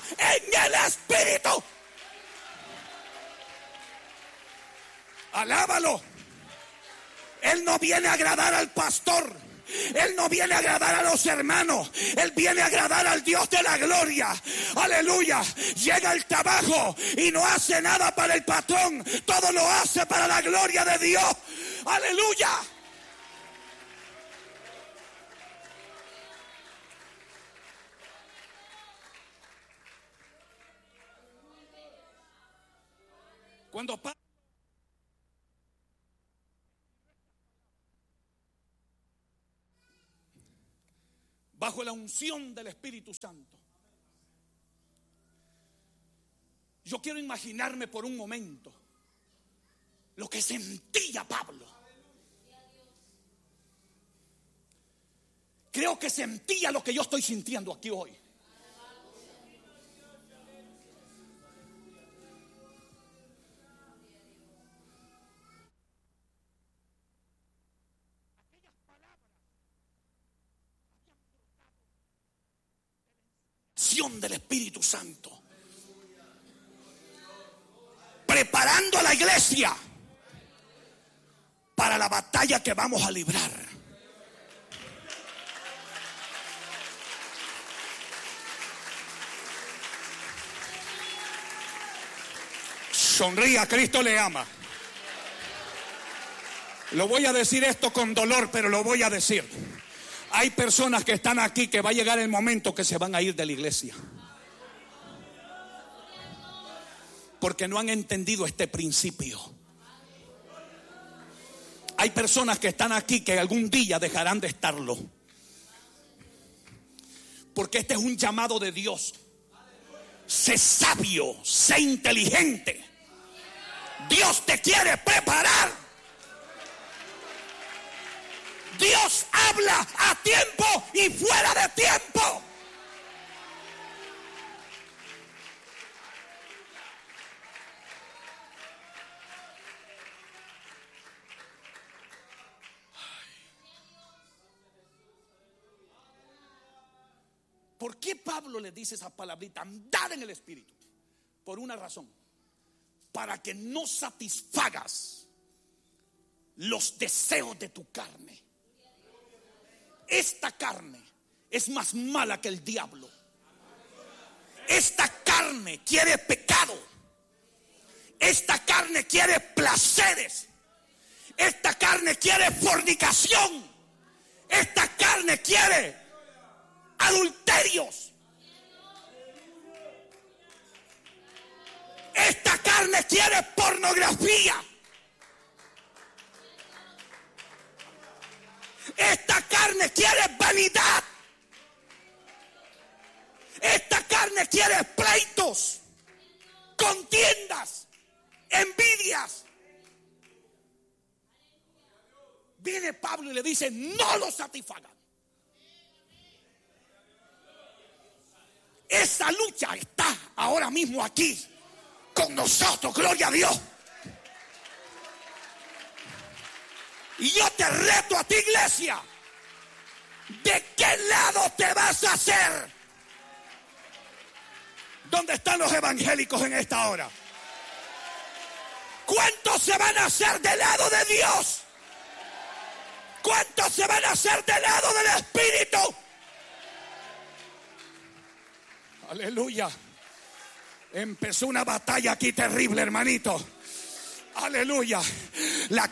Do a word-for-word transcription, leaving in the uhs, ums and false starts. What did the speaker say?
en el Espíritu. Alábalo. Él no viene a agradar al pastor. Él no viene a agradar a los hermanos. Él viene a agradar al Dios de la gloria. Aleluya. Llega al trabajo y no hace nada para el patrón. Todo lo hace para la gloria de Dios. Aleluya. Cuando Pablo bajo la unción del Espíritu Santo, yo quiero imaginarme por un momento lo que sentía Pablo. Creo que sentía lo que yo estoy sintiendo aquí hoy. Del Espíritu Santo, preparando a la iglesia para la batalla que vamos a librar. Sonría, Cristo le ama. Lo voy a decir esto con dolor, pero lo voy a decir. Hay personas que están aquí que va a llegar el momento que se van a ir de la iglesia. Porque no han entendido este principio. Hay personas que están aquí que algún día dejarán de estarlo. Porque este es un llamado de Dios. Sé sabio, sé inteligente. Dios te quiere preparar. Dios habla a tiempo y fuera de tiempo. ¿Por qué Pablo le dice esa palabrita? Andar en el Espíritu. Por una razón. Para que no satisfagas los deseos de tu carne. Esta carne es más mala que el diablo. Esta carne quiere pecado. Esta carne quiere placeres. Esta carne quiere fornicación. Esta carne quiere adulterios. Esta carne quiere pornografía. Esta carne quiere vanidad. Esta carne quiere pleitos, contiendas, envidias. Viene Pablo y le dice: no lo satisfagan. Esa lucha está ahora mismo aquí con nosotros, gloria a Dios. Y yo te reto a ti, iglesia, ¿de qué lado te vas a hacer? ¿Dónde están los evangélicos en esta hora? ¿Cuántos se van a hacer del lado de Dios? ¿Cuántos se van a hacer del lado del Espíritu? Aleluya. Empezó una batalla aquí terrible, hermanito. Aleluya. La